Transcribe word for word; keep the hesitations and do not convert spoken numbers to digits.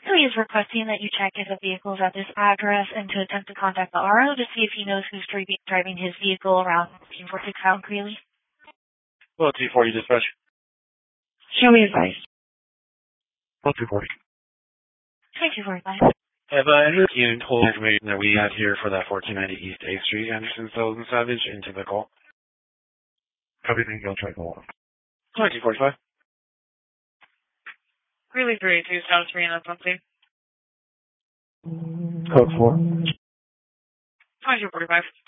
So he is requesting that you check if the vehicle is at this address and to attempt to contact the R O to see if he knows who's dri- driving his vehicle around fifteen forty-six South Greeley. Well, two forty dispatch. Show me advice. Well, two forty. Thank you for advice. Have uh, any of you told information that we have here for that fourteen ninety East eighth Street, Anderson, Sullivan, Savage, into the call? Copy, thank you. I'll try to call off. two forty-five. Greeley three eighty-two, status three, and that's something. Code four. twenty-two forty-five.